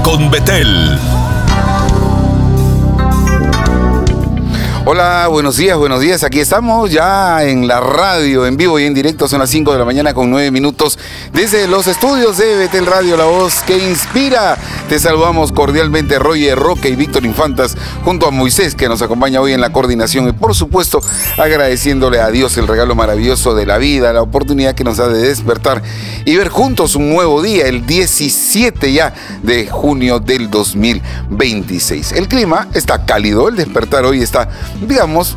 con Betel. Hola, buenos días, aquí estamos ya en la radio, en vivo y en directo, son las 5 de la mañana con 9 minutos, desde los estudios de Betel Radio, la voz que inspira. Te saludamos cordialmente Roger Roque y Víctor Infantas, junto a Moisés, que nos acompaña hoy en la coordinación, y por supuesto agradeciéndole a Dios el regalo maravilloso de la vida, la oportunidad que nos da de despertar y ver juntos un nuevo día, el 17 ya de junio del 2026. El clima está cálido, el despertar hoy está, digamos,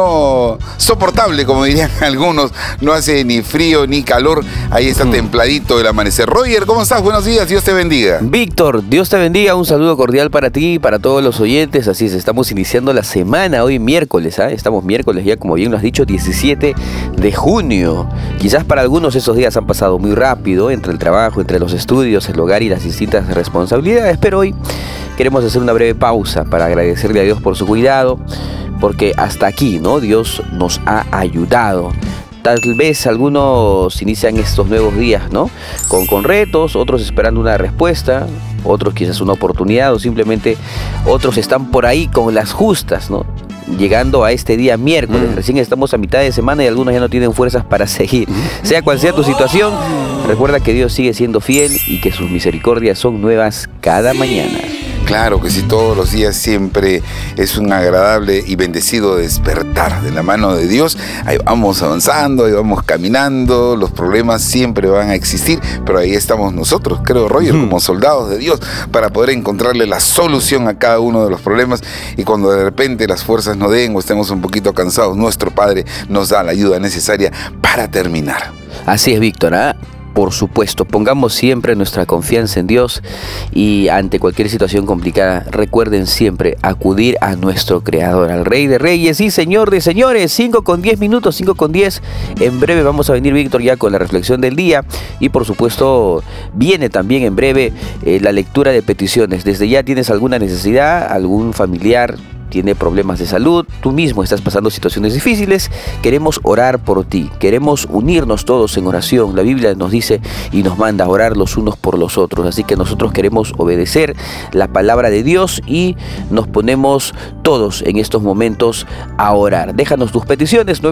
no soportable, como dirían algunos. No hace ni frío ni calor. Ahí está templadito el amanecer. Roger, ¿cómo estás? Buenos días, Dios te bendiga. Víctor, Dios te bendiga. Un saludo cordial para ti y para todos los oyentes. Así es, estamos iniciando la semana hoy miércoles, ¿eh? Estamos miércoles ya, como bien lo has dicho, 17 de junio. Quizás para algunos esos días han pasado muy rápido, entre el trabajo, entre los estudios, el hogar y las distintas responsabilidades, pero hoy queremos hacer una breve pausa para agradecerle a Dios por su cuidado, porque hasta aquí, ¿no? Dios nos ha ayudado. Tal vez algunos inician estos nuevos días, ¿no? Con retos, otros esperando una respuesta, otros quizás una oportunidad, o simplemente otros están por ahí con las justas, ¿no? Llegando a este día miércoles, recién estamos a mitad de semana y algunos ya no tienen fuerzas para seguir. Sea cual sea tu situación, recuerda que Dios sigue siendo fiel y que sus misericordias son nuevas cada mañana. Claro que sí, todos los días siempre es un agradable y bendecido despertar de la mano de Dios. Ahí vamos avanzando, ahí vamos caminando, los problemas siempre van a existir, pero ahí estamos nosotros, creo, Roger, como soldados de Dios, para poder encontrarle la solución a cada uno de los problemas. Y cuando de repente las fuerzas no den o estemos un poquito cansados, nuestro Padre nos da la ayuda necesaria para terminar. Así es, Víctor, ¿eh? Por supuesto, pongamos siempre nuestra confianza en Dios y ante cualquier situación complicada, recuerden siempre acudir a nuestro Creador, al Rey de Reyes y Señor de Señores. 5:10 minutos, 5:10. En breve vamos a venir, Víctor, ya con la reflexión del día y por supuesto viene también en breve la lectura de peticiones. Desde ya tienes alguna necesidad, algún familiar tiene problemas de salud, tú mismo estás pasando situaciones difíciles, queremos orar por ti, queremos unirnos todos en oración. La Biblia nos dice y nos manda a orar los unos por los otros, así que nosotros queremos obedecer la palabra de Dios y nos ponemos todos en estos momentos a orar. Déjanos tus peticiones,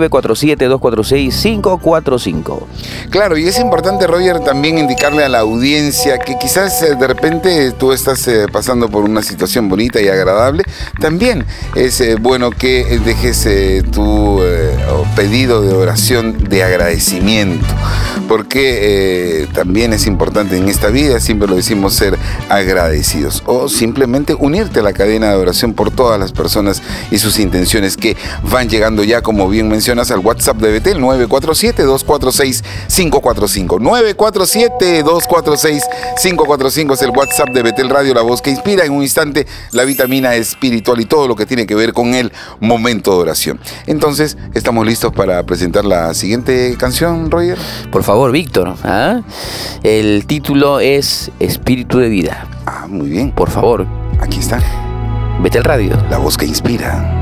947-246-545. Claro, y es importante, Roger, también indicarle a la audiencia que quizás de repente tú estás pasando por una situación bonita y agradable. También es bueno que dejes tu pedido de oración de agradecimiento, porque también es importante en esta vida, siempre lo decimos, ser agradecidos, o simplemente unirte a la cadena de oración por todas las personas y sus intenciones que van llegando ya, como bien mencionas, al WhatsApp de Betel, 947-246-545. 947-246-545 es el WhatsApp de Betel Radio, la voz que inspira. En un instante, la vitamina espiritual y todo lo que tiene que ver con el momento de oración. Entonces, ¿estamos listos para presentar la siguiente canción, Roger? Por favor, Víctor, ¿ah? El título es Espíritu de Vida. Ah, muy bien. Por favor. Aquí está. Betel Radio, la voz que inspira.